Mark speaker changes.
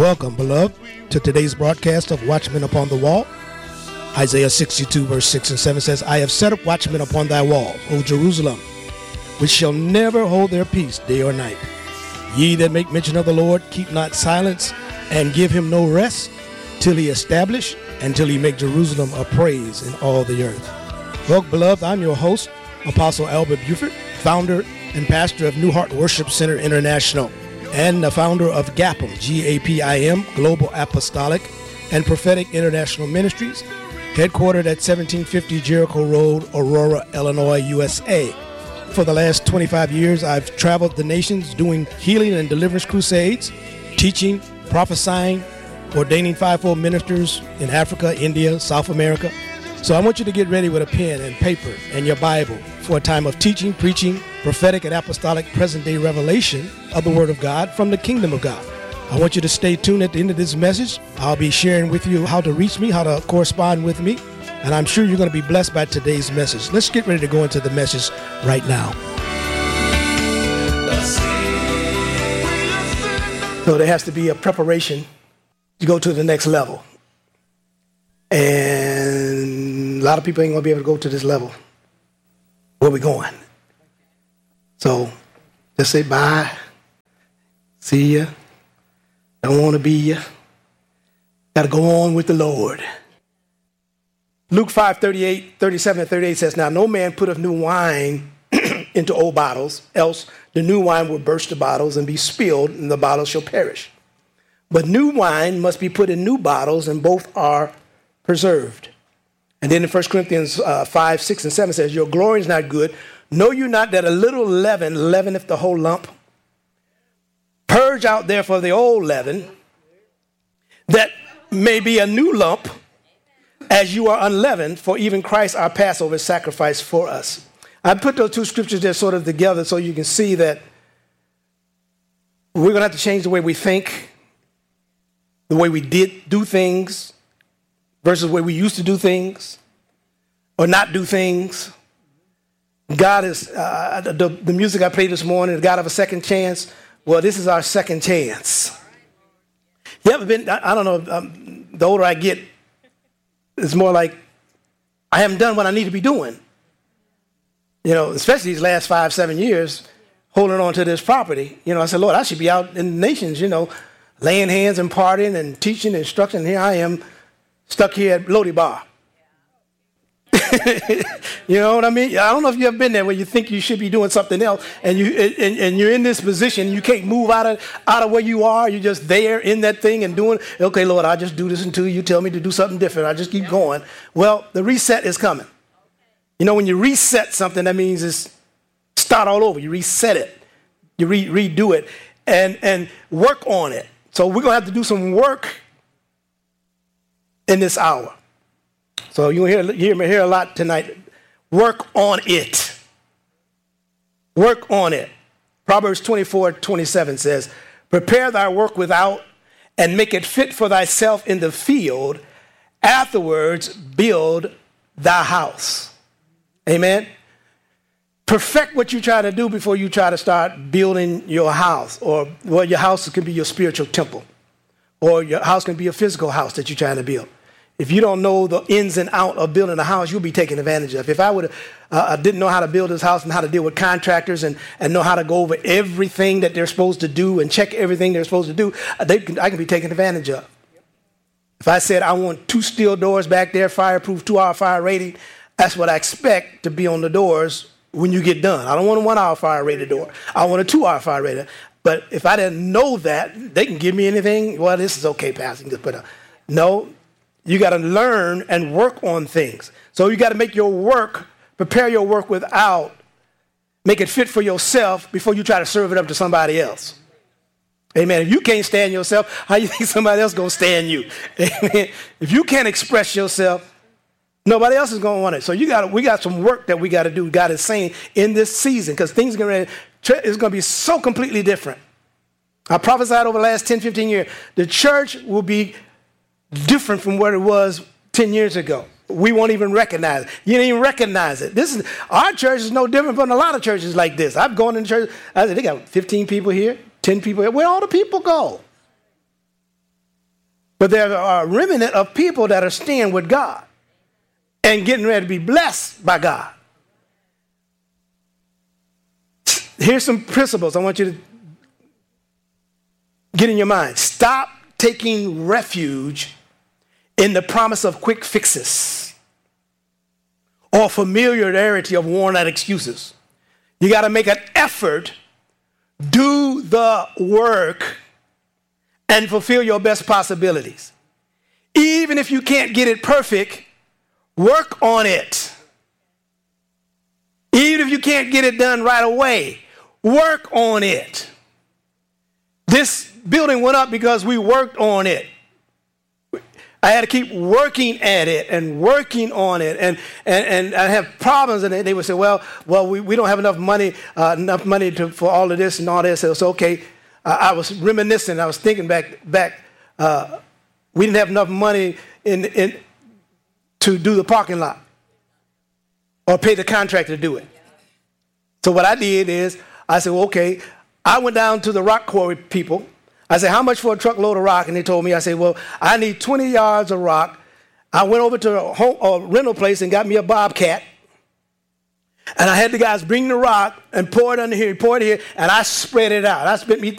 Speaker 1: Welcome, beloved, to today's broadcast of Watchmen Upon the Wall. Isaiah 62, verse 6 and 7 says, I have set up watchmen upon thy wall, O Jerusalem, which shall never hold their peace day or night. Ye that make mention of the Lord, keep not silence, and give him no rest, till he establish, and till he make Jerusalem a praise in all the earth. Well, beloved, I'm your host, Apostle Albert Buford, founder and pastor of New Heart Worship Center International, and the founder of GAPIM, G-A-P-I-M, Global Apostolic and Prophetic International Ministries, headquartered at 1750 Jericho Road, Aurora, Illinois, USA. For the last 25 years, I've traveled the nations doing healing and deliverance crusades, teaching, prophesying, ordaining fivefold ministers in Africa, India, South America. So I want you to get ready with a pen and paper and your Bible for a time of teaching, preaching, prophetic and apostolic present-day revelation of the Word of God from the Kingdom of God. I want you to stay tuned at the end of this message. I'll be sharing with you how to reach me, how to correspond with me, and I'm sure you're going to be blessed by today's message. Let's get ready to go into the message right now. So there has to be a preparation to go to the next level. And a lot of people ain't going to be able to go to this level. Where we going? So just say bye. See ya. Don't want to be ya. Got to go on with the Lord. Luke 5:38, 37 and 38 says, Now no man putteth new wine into old bottles, else the new wine will burst the bottles and be spilled, and the bottles shall perish. But new wine must be put in new bottles, and both are preserved. And then in 1 Corinthians 5, 6, and 7 says, Your glory is not good. Know you not that a little leaven leaveneth the whole lump? Purge out therefore the old leaven, that may be a new lump, as you are unleavened, for even Christ our Passover is sacrificed for us. I put those two scriptures there sort of together so you can see that we're going to have to change the way we think, the way we do things, versus the way we used to do things, or not do things. God is, the music I played this morning, the God of a second chance. Well, this is our second chance. You ever been, I don't know, the older I get, it's more like I haven't done what I need to be doing. You know, especially these last 5, 7 years, holding on to this property. You know, I said, Lord, I should be out in the nations, you know, laying hands and partying and teaching and instruction. Here I am, stuck here at Lodi Bar. You know what I mean? I don't know if you've ever been there where you think you should be doing something else, and you're in this position. You can't move out of where you are. You're just there in that thing and doing. Okay, Lord, I just do this until you tell me to do something different. I just keep going. Well, the reset is coming. You know, when you reset something, that means it's start all over. You reset it. You redo it and work on it. So we're gonna have to do some work in this hour. So you'll hear me here a lot tonight. Work on it. Work on it. Proverbs 24:27 says, Prepare thy work without, and make it fit for thyself in the field. Afterwards, build thy house. Amen. Perfect what you try to do before you try to start building your house. Or, well, your house can be your spiritual temple. Or your house can be a physical house that you're trying to build. If you don't know the ins and out of building a house, you'll be taken advantage of. If I didn't know how to build this house and how to deal with contractors and know how to go over everything that they're supposed to do and check everything they're supposed to do, I can be taken advantage of. If I said I want 2 steel doors back there, fireproof, 2-hour fire rating, that's what I expect to be on the doors when you get done. I don't want a 1-hour fire rated door. I want a 2-hour fire rated. But if I didn't know that, they can give me anything. Well, this is okay, Pastor. Just put no. You got to learn and work on things. So you got to make your work, prepare your work without, make it fit for yourself before you try to serve it up to somebody else. Amen. If you can't stand yourself, how you think somebody else going to stand you? Amen. If you can't express yourself, nobody else is going to want it. So we got some work that we got to do. God is saying in this season, because things are it's going to be so completely different. I prophesied over the last 10, 15 years, the church will be different from what it was 10 years ago. We won't even recognize it. You didn't even recognize it. Our church is no different from a lot of churches like this. I've gone in church, I said, they got 15 people here, 10 people here. Where all the people go? But there are a remnant of people that are staying with God and getting ready to be blessed by God. Here's some principles I want you to get in your mind. Stop taking refuge in the promise of quick fixes or familiarity of worn-out excuses. You got to make an effort, do the work, and fulfill your best possibilities. Even if you can't get it perfect, work on it. Even if you can't get it done right away, work on it. This building went up because we worked on it. I had to keep working at it and working on it, and I have problems, and they would say, well, we don't have enough money for all of this and all this. So it's okay. I was reminiscing. I was thinking back. We didn't have enough money to do the parking lot or pay the contractor to do it. So what I did is I said, well, okay. I went down to the rock quarry people. I said, how much for a truckload of rock? And they told me, I said, well, I need 20 yards of rock. I went over to a rental place and got me a Bobcat. And I had the guys bring the rock and pour it under here, pour it here, and I spread it out. I spent me